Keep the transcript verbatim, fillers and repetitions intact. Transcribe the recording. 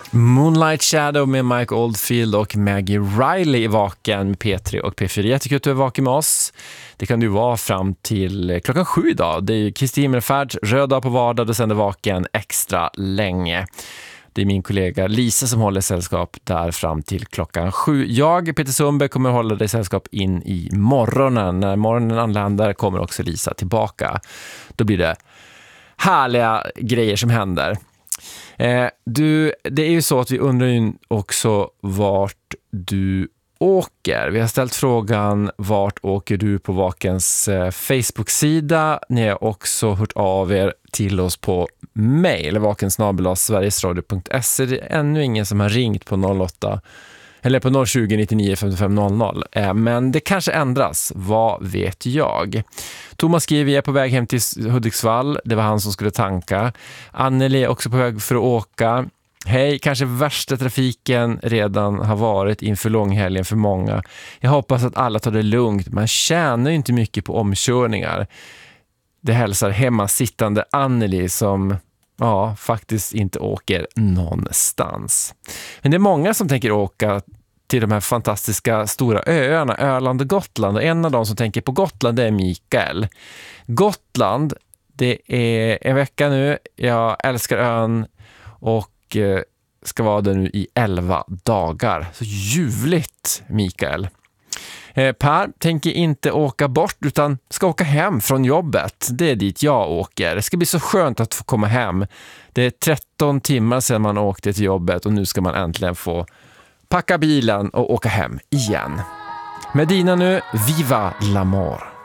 Moonlight Shadow med Mike Oldfield och Maggie Riley i Vaken med P tre och P fyra. Jättekul att du är vaken med oss. Det kan du vara fram till klockan sju idag. Det är Kristi Himmelfärds röd dag på vardag och sänder Vaken extra länge. Det är min kollega Lisa som håller sällskap där fram till klockan sju. Jag, Peter Sundberg, kommer hålla dig sällskap in i morgonen. När morgonen anländer kommer också Lisa tillbaka. Då blir det härliga grejer som händer. Eh, du, det är ju så att vi undrar ju också vart du åker. Vi har ställt frågan vart åker du på Vakens eh, Facebook-sida. Ni har också hört av er till oss på mail vaken snabel-a sverigesradio punkt se. Det är ännu ingen som har ringt på noll åtta eller på noll tjugo nittionio femtiofem noll noll. Eh, men det kanske ändras. Vad vet jag? Thomas skriver, jag är på väg hem till Hudiksvall. Det var han som skulle tanka. Anneli är också på väg för att åka. Hej, kanske värsta trafiken redan har varit inför långhelgen för många. Jag hoppas att alla tar det lugnt. Man tjänar ju inte mycket på omkörningar. Det hälsar hemmasittande Anneli som ja, faktiskt inte åker någonstans. Men det är många som tänker åka till de här fantastiska stora öarna, Öland och Gotland. Och en av dem som tänker på Gotland, det är Mikael. Gotland, det är en vecka nu. Jag älskar ön och ska vara där nu i elva dagar. Så ljuvligt, Mikael. Per tänker inte åka bort utan ska åka hem från jobbet. Det är dit jag åker. Det ska bli så skönt att få komma hem. Det är tretton timmar sedan man åkte till jobbet och nu ska man äntligen få packa bilen och åka hem igen. Medina nu, viva l'amour!